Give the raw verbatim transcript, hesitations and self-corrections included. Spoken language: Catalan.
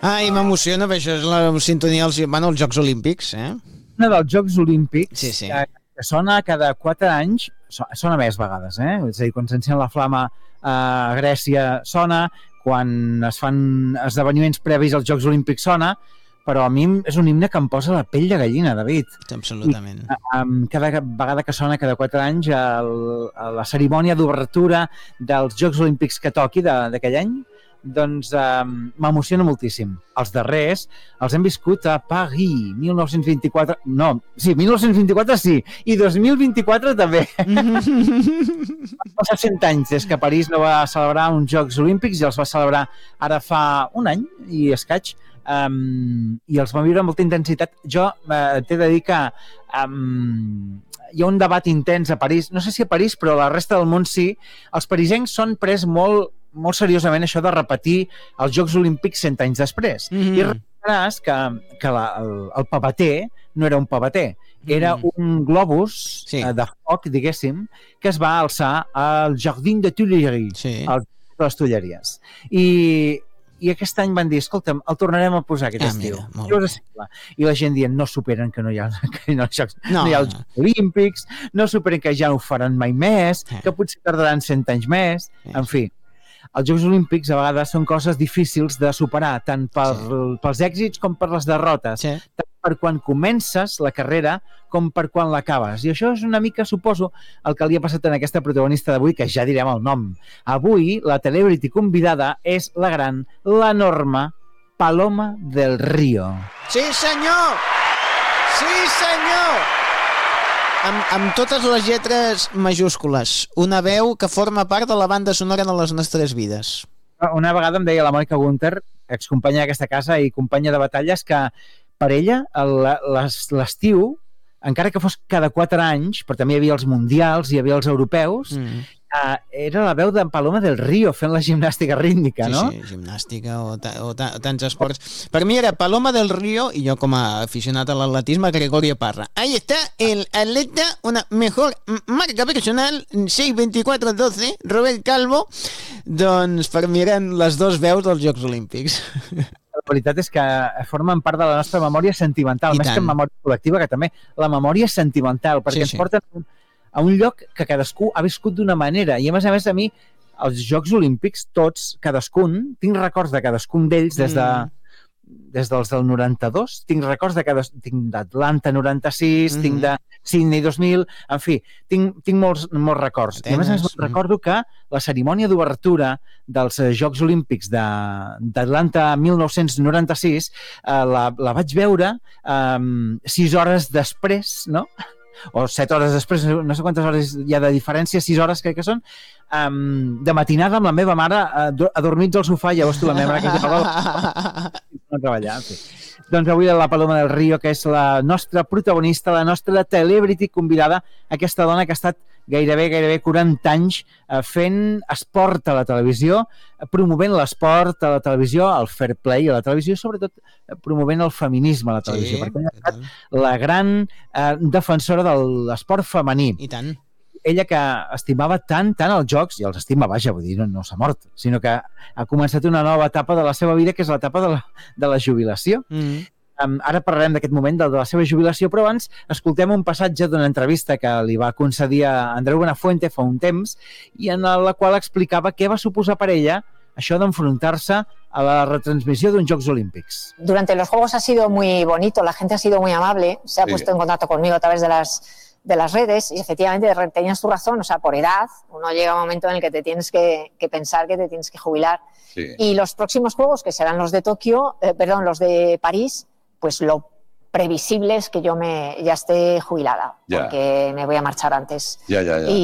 Ai, m'emociona, perquè això és la sintonia dels, bueno, els Jocs Olímpics, eh? Una dels Jocs Olímpics sí, sí. Que, que sona cada quatre anys, sona més vegades, eh? És a dir, quan s'encén la flama a Grècia sona, quan es fan esdeveniments previs als Jocs Olímpics sona, però a mi és un himne que em posa la pell de gallina, David. Absolutament. I, um, cada vegada que sona, cada quatre anys, el, la cerimònia d'obertura dels Jocs Olímpics que toqui d'aquell any, doncs um, m'emociona moltíssim. Els darrers els hem viscut a Paris, mil nou-cents vint-i-quatre... No, sí, mil nou-cents vint-i-quatre sí, i dos mil vint-i-quatre també. Van passar cent anys des que París no va celebrar uns Jocs Olímpics i els va celebrar ara fa un any i escaig, um, i els vam viure amb molta intensitat. Jo uh, t'he de dir que um, hi ha un debat intens a París, no sé si a París, però a la resta del món sí. Els parisencs són pres molt molt seriosament això de repetir els Jocs Olímpics cent anys després. Mm-hmm. I recordaràs que, que la, el, el pavater no era un pavater, era mm-hmm. un globus sí. eh, de foc, diguéssim, que es va alçar al Jardin de Tuileries, sí. al de les Tulleries. I, I aquest any van dir, escolta'm, el tornarem a posar aquest ah, estiu. Mira, I la gent dient, no superen que no hi ha, que no, jocs, no. no hi ha els Jocs Olímpics, no superen que ja no ho faran mai més, eh. que potser tardaran cent anys més, eh. en fi. Els Jocs Olímpics a vegades són coses difícils de superar, tant per, sí. pels èxits com per les derrotes, sí. tant per quan comences la carrera com per quan l'acabes. I això és una mica, suposo, el que li ha passat a aquesta protagonista d'avui, que ja direm el nom. Avui, la celebrity convidada és la gran, l'enorme Paloma del Río. Sí, senyor! Sí, senyor! Amb, amb totes les lletres majúscules. Una veu que forma part de la banda sonora de les nostres vides. Una vegada em deia la Mònica Gunter, excompanya d'aquesta casa i companya de batalles, que per ella l'estiu, encara que fos cada quatre anys, però també hi havia els mundials, hi havia els europeus, mm. uh, era la veu d'en Paloma del Río fent la gimnàstica rítmica, sí, no? Sí, gimnàstica o, ta, o, ta, o tants esports. Per mi era Paloma del Río i jo com a aficionat a l'atletisme, Gregorio Parra. Ahí está el atleta, una mejor marca personal, seis veinticuatro doce, Robert Calvo. Doncs per mi eren les dues veus dels Jocs Olímpics. La veritat és que formen part de la nostra memòria sentimental, I més tant. que memòria col·lectiva, que també la memòria sentimental, perquè sí, ens sí. porten a un lloc que cadascú ha viscut d'una manera. I a més a més a mi, els Jocs Olímpics, tots, cadascun, tinc records de cadascun d'ells des de... Mm. des dels del noranta-dos, tinc records de cada... tinc d'Atlanta noranta-sis, mm-hmm. tinc de Sydney dos mil, en fi, tinc, tinc molts, molts records. Atenes. I a més a més recordo que la cerimònia d'obertura dels Jocs Olímpics d'Atlanta mil nou-cents noranta-sis eh, la, la vaig veure eh, sis hores després, no? o set hores després, no sé quantes hores hi ha de diferència, sis hores crec que són, um, de matinada amb la meva mare adormits al sofà, llavors tu la meva mare que jugava a treballar, en fi. Doncs avui la Paloma del Río, que és la nostra protagonista, la nostra celebrity convidada, aquesta dona que ha estat gairebé, gairebé quaranta anys eh, fent esport a la televisió, promovent l'esport a la televisió, el fair play a la televisió i sobretot eh, promovent el feminisme a la televisió, sí, perquè ella ha estat la gran eh, defensora de l'esport femení. I tant. Ella que estimava tant, tant els jocs, i els estima, vaja, vull dir, no, no s'ha mort, sinó que ha començat una nova etapa de la seva vida, que és l'etapa de, la, de la jubilació. Mm. Um, ara parlarem d'aquest moment de, de la seva jubilació, però abans escoltem un passatge d'una entrevista que li va concedir a Andreu Buenafuente fa un temps i en la qual explicava què va suposar per ella això d'enfrontar-se a la retransmisión de unos Juegos Olímpicos. Durante los Juegos ha sido muy bonito, la gente ha sido muy amable, se ha sí. puesto en contacto conmigo a través de las, de las redes y efectivamente tenías tu razón, o sea, por edad, uno llega a un momento en el que te tienes que, que pensar que te tienes que jubilar. Sí. Y los próximos Juegos, que serán los de Tokio, eh, perdón, los de París, pues lo previsible es que yo me ya esté jubilada, ya. porque me voy a marchar antes. Ya, ya, ya. Y